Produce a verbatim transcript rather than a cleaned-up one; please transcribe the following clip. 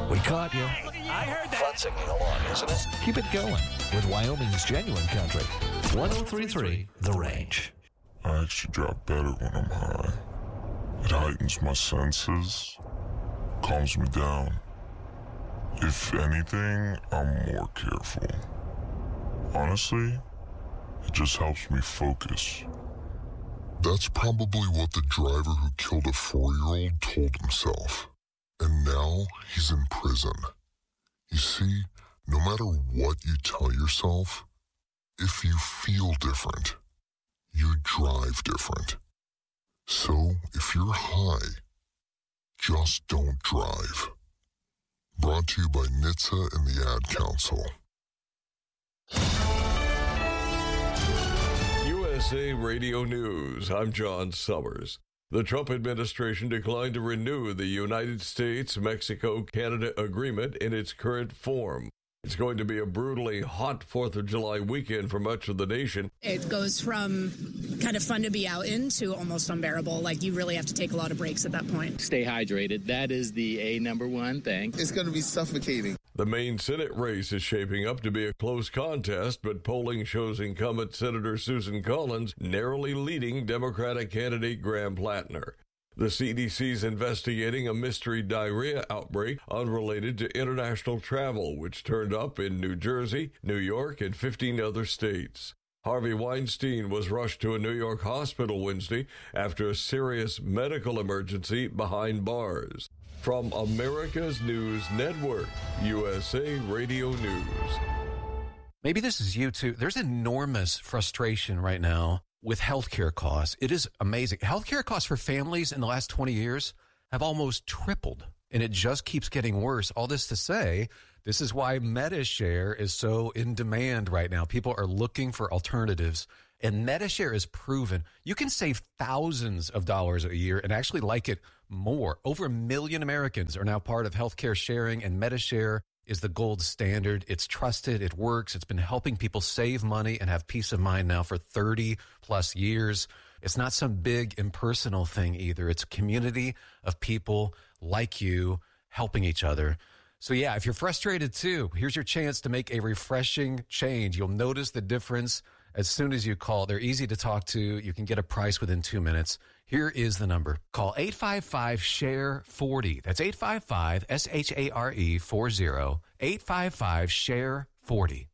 We caught you. I heard that. Fun singing along, isn't it? Keep it going with Wyoming's Genuine Country. one oh three point three The Range. I actually drop better when I'm high. It heightens my senses, calms me down. If anything, I'm more careful. Honestly, it just helps me focus. That's probably what the driver who killed a four-year-old told himself. And now he's in prison. You see, no matter what you tell yourself, if you feel different, you drive different. So if you're high, just don't drive. Brought to you by N H T S A and the Ad Council. U S A Radio News. I'm John Summers. The Trump administration declined to renew the United States-Mexico-Canada agreement in its current form. It's going to be a brutally hot fourth of July weekend for much of the nation. It goes from kind of fun to be out in to almost unbearable. Like, you really have to take a lot of breaks at that point. Stay hydrated. That is the A number one thing. It's going to be suffocating. The main Senate race is shaping up to be a close contest, but polling shows incumbent Senator Susan Collins narrowly leading Democratic candidate Graham Plattner. The C D C's investigating a mystery diarrhea outbreak unrelated to international travel, which turned up in New Jersey, New York, and fifteen other states. Harvey Weinstein was rushed to a New York hospital Wednesday after a serious medical emergency behind bars. From America's News Network, U S A Radio News. Maybe this is you too. There's enormous frustration right now with healthcare costs. It is amazing. Healthcare costs for families in the last twenty years have almost tripled, and it just keeps getting worse. All this to say, this is why MediShare is so in demand right now. People are looking for alternatives, and MediShare is proven. You can save thousands of dollars a year and actually like it more. Over a million Americans are now part of healthcare sharing, and MediShare is the gold standard. It's trusted. It works. It's been helping people save money and have peace of mind now for thirty plus years. It's not some big impersonal thing either. It's a community of people like you helping each other. So yeah, if you're frustrated too, here's your chance to make a refreshing change. You'll notice the difference as soon as you call. They're easy to talk to. You can get a price within two minutes. Here is the number. Call eight five five, S H A R E, forty. That's eight five five, S H A R E, forty. eight five five, S H A R E, forty.